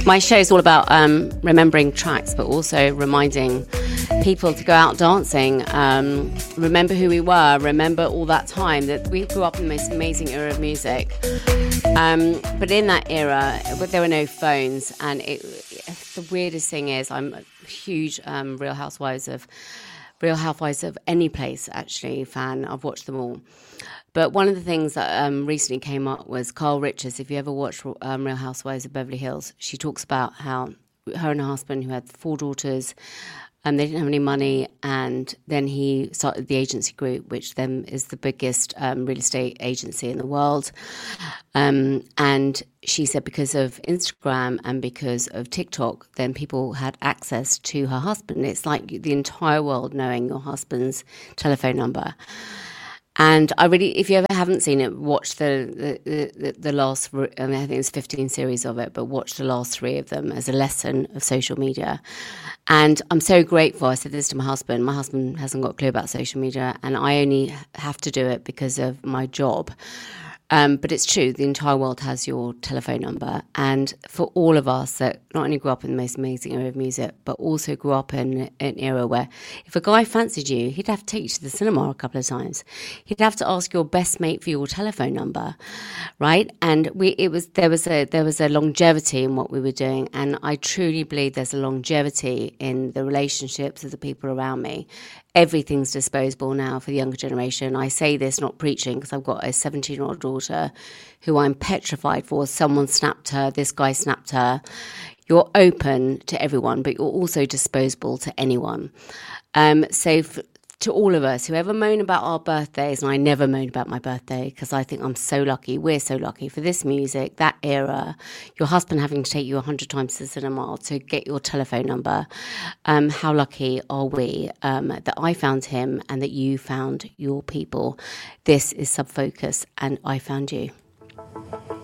My show is all about remembering tracks, but also reminding people to go out dancing, remember who we were, remember all that time that we grew up in the most amazing era of music. But in that era, there were no phones, and the weirdest thing is, I'm a huge Real Housewives of any place actually fan. I've watched them all. But one of the things that recently came up was Carl Richards. If you ever watched Real Housewives of Beverly Hills, she talks about how her and her husband, who had 4 daughters, they didn't have any money, and then he started the agency group, which then is the biggest real estate agency in the world. And she said because of Instagram and because of TikTok, then people had access to her husband. It's like the entire world knowing your husband's telephone number. And I really, if you ever haven't seen it, watch the last, I think it's 15 series of it, but watch the last 3 of them as a lesson of social media. And I'm so grateful. I said this to my husband. My husband hasn't got a clue about social media, and I only have to do it because of my job. But it's true, the entire world has your telephone number. And for all of us that not only grew up in the most amazing era of music, but also grew up in an era where if a guy fancied you, he'd have to take you to the cinema a couple of times. He'd have to ask your best mate for your telephone number, right? And there was a longevity in what we were doing. And I truly believe there's a longevity in the relationships of the people around me. Everything's disposable now for the younger generation. I say this not preaching, because I've got a 17-year-old daughter who I'm petrified for. Someone snapped her, this guy snapped her. You're open to everyone, but you're also disposable to anyone. To all of us, whoever moan about our birthdays, and I never moan about my birthday because I think I'm so lucky, we're so lucky for this music, that era, your husband having to take you 100 times to the cinema to get your telephone number. How lucky are we that I found him and that you found your people. This is Sub Focus, and I found you.